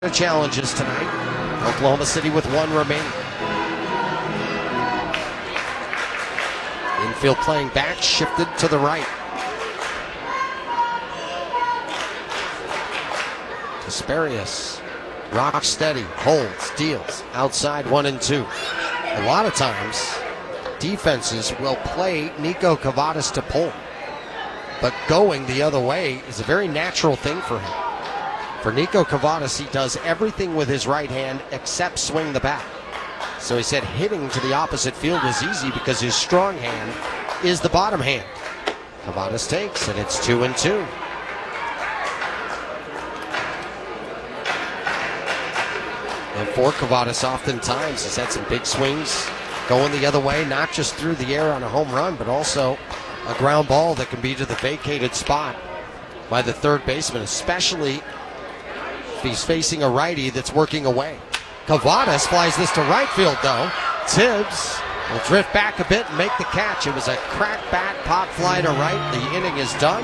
Challenges tonight. Oklahoma City with one remaining. Infield playing back, shifted to the right. Asparius, rock steady, holds, deals, outside 1 and 2. A lot of times, defenses will play Nico Cavadas to pull. But going the other way is a very natural thing for him. For Nico Cavadas, he does everything with his right hand except swing the bat. So he said hitting to the opposite field was easy because his strong hand is the bottom hand. Cavadas takes, and it's 2 and 2. And for Cavadas, oftentimes he's had some big swings going the other way, not just through the air on a home run, but also a ground ball that can be to the vacated spot by the third baseman, especially if he's facing a righty that's working away. Cavadas flies this to right field, though. Tibbs will drift back a bit and make the catch. It was a crack bat pop fly to right. The inning is done.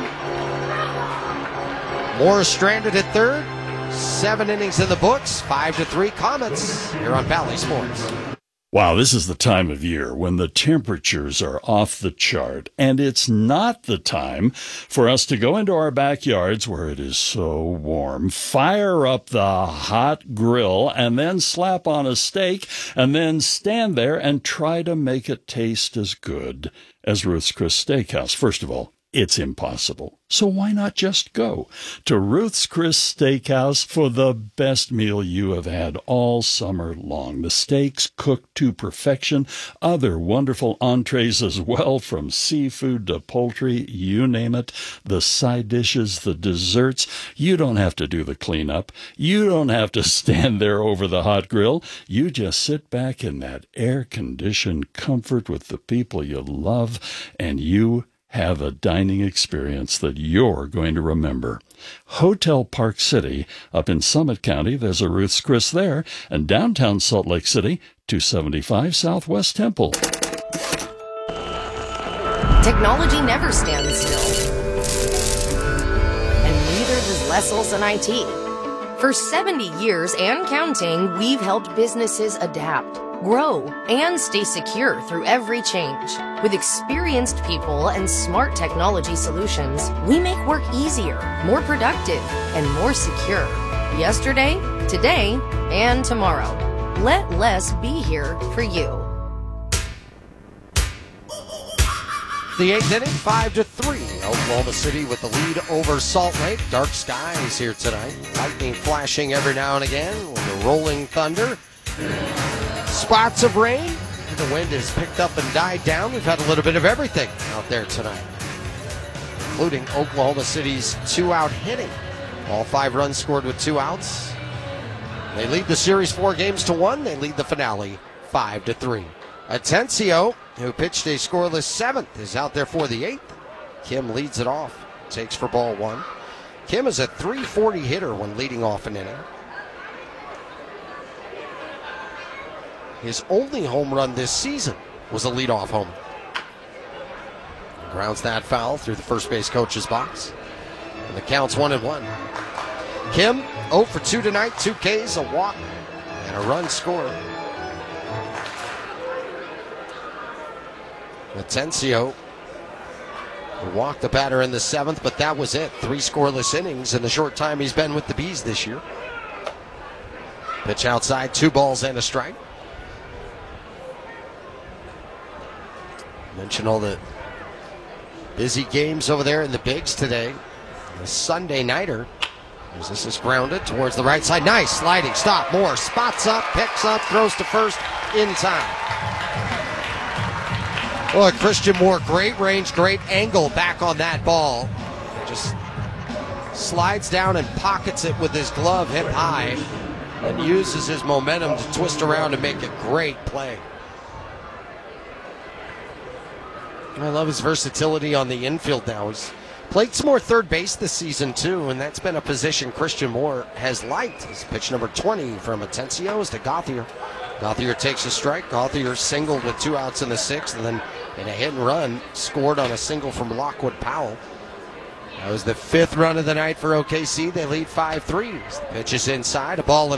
Morris stranded at third. 7 innings in the books. 5-3 Comets here on Valley Sports. Wow, this is the time of year when the temperatures are off the chart, and it's not the time for us to go into our backyards where it is so warm, fire up the hot grill, and then slap on a steak, and then stand there and try to make it taste as good as Ruth's Chris Steakhouse. First of all, it's impossible. So why not just go to Ruth's Chris Steakhouse for the best meal you have had all summer long? The steaks cooked to perfection, other wonderful entrees as well, from seafood to poultry, you name it, the side dishes, the desserts. You don't have to do the cleanup. You don't have to stand there over the hot grill. You just sit back in that air-conditioned comfort with the people you love, and you have a dining experience that you're going to remember. Hotel Park City up in Summit County, there's a Ruth's Chris there, and downtown Salt Lake City, 275 Southwest Temple. Technology never stands still, and neither does Les Olson IT. For 70 years and counting, we've helped businesses adapt, grow, and stay secure through every change. With experienced people and smart technology solutions, we make work easier, more productive, and more secure. Yesterday, today, and tomorrow. Let Les be here for you. The 8th inning, 5-3. Oklahoma City with the lead over Salt Lake. Dark skies here tonight. Lightning flashing every now and again with the rolling thunder. Spots of rain. The wind has picked up and died down. We've had a little bit of everything out there tonight, including Oklahoma City's 2-out hitting. All 5 runs scored with 2 outs. They lead the series 4-1. They lead the finale 5-3. Atencio, who pitched a scoreless 7th, is out there for the 8th. Kim leads it off, takes for ball 1. Kim is a .340 hitter when leading off an inning. His only home run this season was a leadoff homer. Grounds that foul through the first base coach's box. And the count's 1-1. Kim, 0 for 2 tonight, 2 Ks, a walk, and a run scored. Atencio walked the batter in the 7th, but that was it. 3 scoreless innings in the short time he's been with the Bees this year. Pitch outside, 2 balls and a strike. Mention all the busy games over there in the Bigs today. The Sunday nighter. As this is grounded towards the right side. Nice sliding stop. Moore spots up, picks up, throws to first in time. Well, Christian Moore, great range, great angle back on that ball. Just slides down and pockets it with his glove hip high and uses his momentum to twist around and make a great play. I love his versatility on the infield now. He's played some more third base this season, too, and that's been a position Christian Moore has liked. His pitch number 20 from Atencio is to Gauthier. Gauthier takes a strike. Gauthier singled with 2 outs in the 6th, and then in a hit and run, scored on a single from Lockwood Powell. That was the fifth run of the night for OKC. They lead 5-3. The pitch is inside, a ball and